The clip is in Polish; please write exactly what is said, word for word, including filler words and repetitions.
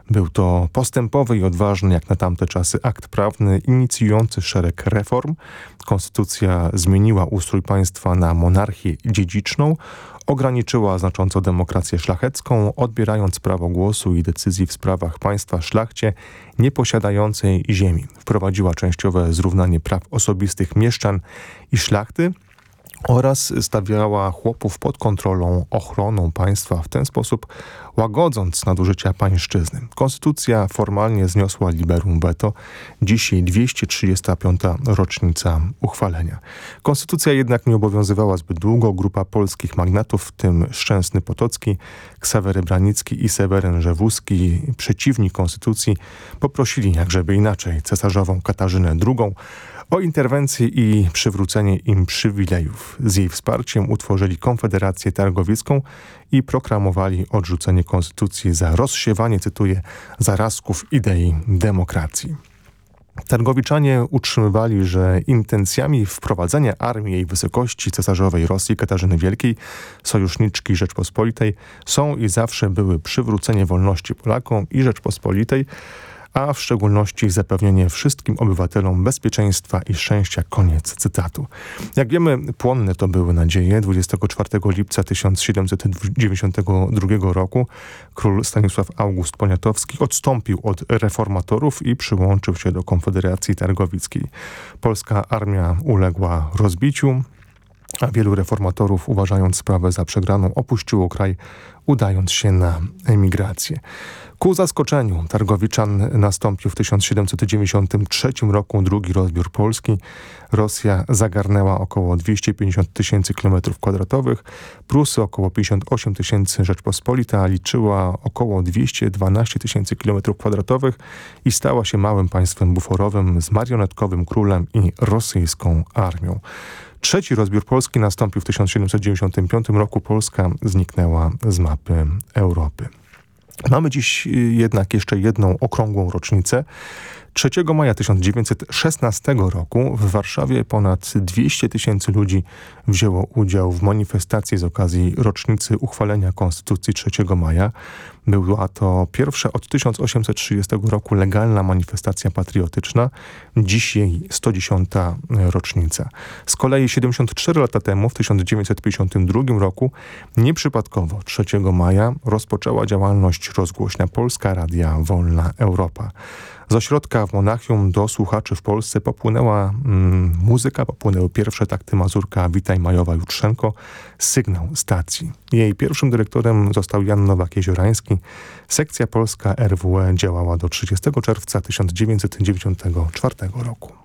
Był to postępowy i odważny jak na tamte czasy akt prawny inicjujący szereg reform. Konstytucja zmieniła ustrój państwa na monarchię dziedziczną, ograniczyła znacząco demokrację szlachecką, odbierając prawo głosu i decyzji w sprawach państwa szlachcie nieposiadającej ziemi. Wprowadziła częściowe zrównanie praw osobistych mieszczan i szlachty oraz stawiała chłopów pod kontrolą, ochroną państwa, w ten sposób łagodząc nadużycia pańszczyzny. Konstytucja formalnie zniosła liberum veto, dzisiaj dwieście trzydziesta piąta rocznica uchwalenia. Konstytucja jednak nie obowiązywała zbyt długo. Grupa polskich magnatów, w tym Szczęsny Potocki, Ksawery Branicki i Seweryn Rzewuski, przeciwni konstytucji, poprosili, jakżeby inaczej, cesarzową Katarzynę drugą o interwencję i przywrócenie im przywilejów. Z jej wsparciem utworzyli Konfederację Targowiecką i proklamowali odrzucenie konstytucji za rozsiewanie, cytuję, zarazków idei demokracji. Targowiczanie utrzymywali, że intencjami wprowadzenia armii jej wysokości cesarzowej Rosji Katarzyny Wielkiej, sojuszniczki Rzeczpospolitej, są i zawsze były przywrócenie wolności Polakom i Rzeczpospolitej, a w szczególności zapewnienie wszystkim obywatelom bezpieczeństwa i szczęścia. Koniec cytatu. Jak wiemy, płonne to były nadzieje. dwudziestego czwartego lipca tysiąc siedemset dziewięćdziesiątego drugiego roku król Stanisław August Poniatowski odstąpił od reformatorów i przyłączył się do Konfederacji Targowickiej. Polska armia uległa rozbiciu, a wielu reformatorów, uważając sprawę za przegraną, opuściło kraj, udając się na emigrację. Ku zaskoczeniu Targowiczan nastąpił w tysiąc siedemset dziewięćdziesiątym trzecim roku drugi rozbiór Polski. Rosja zagarnęła około dwieście pięćdziesiąt tysięcy kilometrów kwadratowych, Prusy około pięćdziesiąt osiem tysięcy, Rzeczpospolita liczyła około dwieście dwanaście tysięcy kilometrów kwadratowych i stała się małym państwem buforowym z marionetkowym królem i rosyjską armią. Trzeci rozbiór Polski nastąpił w tysiąc siedemset dziewięćdziesiątym piątym roku. Polska zniknęła z mapy Europy. Mamy dziś jednak jeszcze jedną okrągłą rocznicę. trzeciego maja tysiąc dziewięćset szesnastego roku w Warszawie ponad dwieście tysięcy ludzi wzięło udział w manifestacji z okazji rocznicy uchwalenia Konstytucji trzeciego maja. Była to pierwsza od tysiąc osiemset trzydziestego roku legalna manifestacja patriotyczna, dziś jej sto dziesiąta rocznica. Z kolei siedemdziesiąt cztery lata temu, w tysiąc dziewięćset pięćdziesiątym drugim roku, nieprzypadkowo trzeciego maja rozpoczęła działalność rozgłośnia Polska Radia Wolna Europa. Z ośrodka w Monachium do słuchaczy w Polsce popłynęła mm, muzyka, popłynęły pierwsze takty Mazurka Witaj Majowa Jutrzenko, sygnał stacji. Jej pierwszym dyrektorem został Jan Nowak-Jeziorański. Sekcja polska R W E działała do trzydziestego czerwca tysiąc dziewięćset dziewięćdziesiątego czwartego roku.